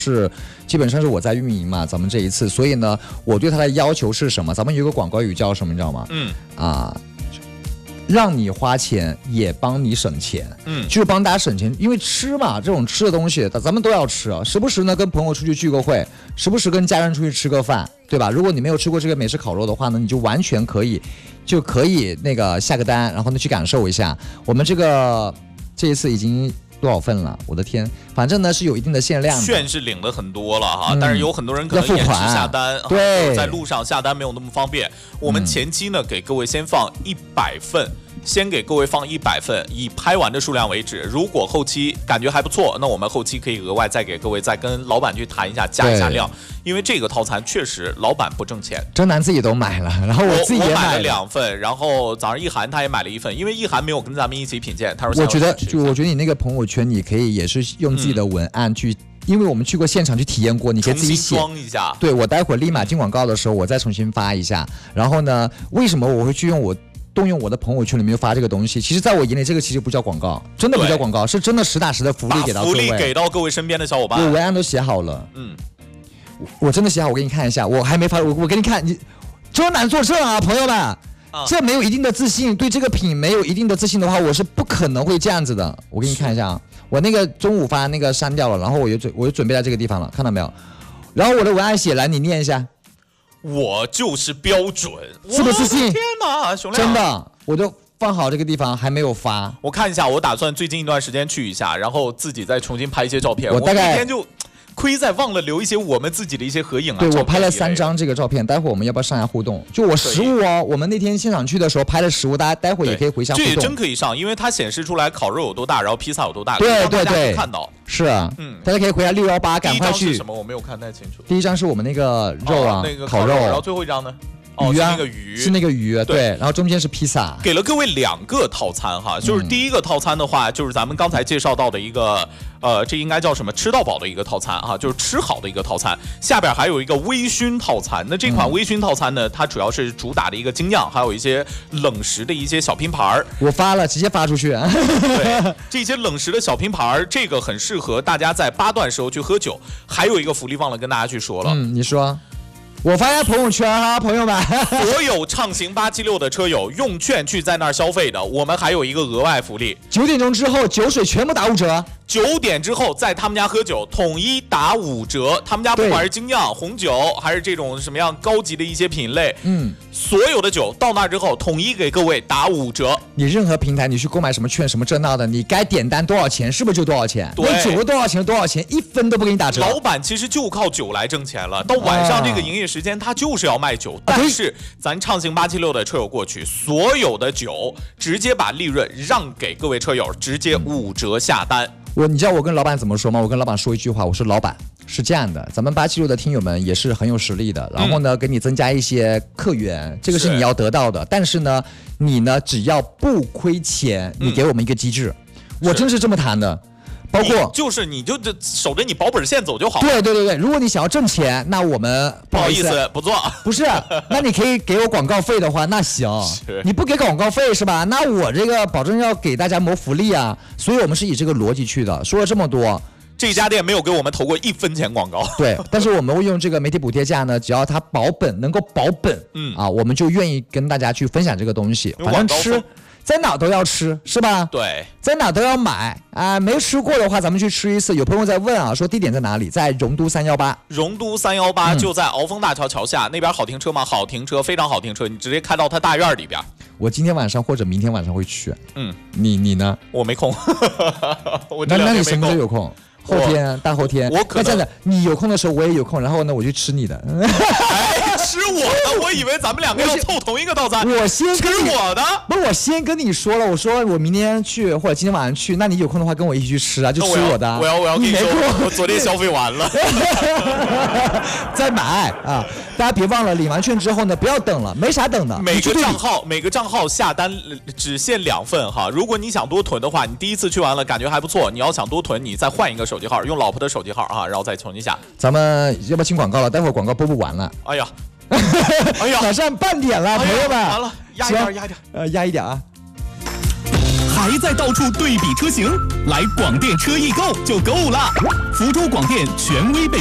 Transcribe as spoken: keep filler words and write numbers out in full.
是基本上是我在运营嘛，咱们这一次，所以呢，我对他的要求是什么？咱们有一个广告语叫什么，你知道吗？嗯啊。让你花钱也帮你省钱，嗯，就是帮大家省钱，因为吃嘛，这种吃的东西，咱们都要吃啊，时不时呢跟朋友出去聚个会，时不时跟家人出去吃个饭，对吧？如果你没有吃过这个美式烤肉的话呢，你就完全可以，就可以那个下个单，然后呢去感受一下。我们这个这一次已经多少份了？我的天，反正呢是有一定的限量的。 券是领的很多了哈，嗯、但是有很多人可能延迟下单， 对， 在路上下单没有那么方便。我们前期呢、嗯、给各位先放一百份。先给各位放一百份，以拍完的数量为止。如果后期感觉还不错，那我们后期可以额外再给各位再跟老板去谈一下，加一下量。因为这个套餐确实老板不挣钱。 真男自己都买了，然后我自己也买了。我买了两份，然后早上一涵他也买了一份，因为一涵没有跟咱们一起品鉴，他说我觉得就我觉得你那个朋友圈你可以也是用自己的文案去。嗯，因为我们去过现场去体验过，你可以自己写装一下。 对，我待会儿立马进广告的时候，我再重新发一下。然后呢，为什么我会去用我动用我的朋友圈里面发这个东西？其实，在我眼里，这个其实不叫广告，真的不叫广告，是真的实打实的福利给到各位， 福利给到各位身边的小伙伴。 我文案都写好了，嗯，我, 我真的写好，我给你看一下，我还没发，我我给你看，你周南作证啊，朋友们。啊、这没有一定的自信，对这个品没有一定的自信的话，我是不可能会这样子的。我给你看一下啊，我那个中午发那个删掉了，然后我就准我就准备在这个地方了，看到没有？然后我的文案写来，你念一下。 我就是标准， 是不是自信？ 天哪，熊亮， 真的，我就放好这个地方，还没有发。 我看一下，我打算最近一段时间去一下，然后自己再重新拍一些照片。 我大概我一天就。亏在忘了留一些我们自己的一些合影啊！ 对，我拍了三张这个照片，待会儿我们要不要上下互动？就我实物哦，我们那天现场去的时候拍的实物，大家待会儿也可以回下互动。 这也真可以上，因为它显示出来烤肉有多大，然后披萨有多大， 对对对， 看到是啊，嗯，大家可以回下六幺八，赶快去。 第一张是什么？我没有看太清楚。 第一张是我们那个肉啊， 哦、那个烤肉， 然后最后一张呢？ 鱼啊， 是那个鱼， 是那个鱼，对，然后中间是披萨， 给了各位两个套餐哈，就是第一个套餐的话，就是咱们刚才介绍到的一个，呃，这应该叫什么？吃到饱的一个套餐哈，就是吃好的一个套餐。下边还有一个微醺套餐，那这款微醺套餐呢，它主要是主打的一个精酿，还有一些冷食的一些小拼盘。 我发了，直接发出去。 对，这些冷食的小拼盘，这个很适合大家在八段时候去喝酒。还有一个福利忘了跟大家去说了， 嗯，你说。我发下朋友圈哈，朋友们， 所有畅行八七六的车友用券去在那儿消费的，我们还有一个额外福利， 九点钟之后酒水全部打五折。 九点之后在他们家喝酒，统一打五折。他们家不管是精酿、红酒，还是这种什么样高级的一些品类，嗯，所有的酒到那之后，统一给各位打五折。 你任何平台你去购买什么券什么这那的，你该点单多少钱，是不是就多少钱？ 对， 酒是多少钱多少钱，一分都不给你打折。 老板其实就靠酒来挣钱了，到晚上这个营业时间他就是要卖酒，啊、但是咱畅行八七六的车友过去，所有的酒直接把利润让给各位车友，直接五折下单。 我你知道我跟老板怎么说吗？我跟老板说一句话，我说老板是这样的，咱们八七六的听友们也是很有实力的，然后呢，给你增加一些客源，这个是你要得到的。但是呢，你呢只要不亏钱，你给我们一个机制，嗯、我真是这么谈的。包括就是你就守着你保本线走就好。 对对对对，如果你想要挣钱，那我们不好意思不做。 不是，那你可以给我广告费的话，那行。你不给广告费是吧？那我这个保证要给大家谋福利啊。所以我们是以这个逻辑去的。说了这么多， 这家店没有给我们投过一分钱广告。 对，但是我们会用这个媒体补贴价呢，只要它保本能够保本，嗯啊，我们就愿意跟大家去分享这个东西。反正吃。在哪都要吃是吧？ 对， 在哪都要买啊、呃！没吃过的话，咱们去吃一次。有朋友在问啊，说地点在哪里？在荣都三幺八。 荣都三幺八就在鳌峰大桥桥下，那边好停车吗？好停车，非常好停车，你直接开到他大院里边。 我今天晚上或者明天晚上会去。嗯，你你呢？ 我没空。 我那那你什么时候有空？后天、大后天。 我可能那这样的，你有空的时候我也有空，然后呢，我就吃你的。 哎，吃我的？我以为咱们两个要凑同一个套餐。 我先吃我的， 不是我先跟你说了，我说我明天去或者今天晚上去，那你有空的话跟我一起去吃啊，就吃我的。 我要我要跟你说，我昨天消费完了， 再买啊！大家别忘了，领完券之后呢，不要等了，没啥等的。 每个账号每个账号下单只限两份哈，如果你想多囤的话，你第一次去完了感觉还不错，你要想多囤，你再换一个手机号，用老婆的手机号啊，然后再存一下。咱们要不要进广告了？待会儿广告播不完了。 哎呀，哎呀， 马上半点了，朋友们。 完了，压一点，压一点， 呃，压一点啊。 还在到处对比车型？来广电车易购就够了。福州广电权威备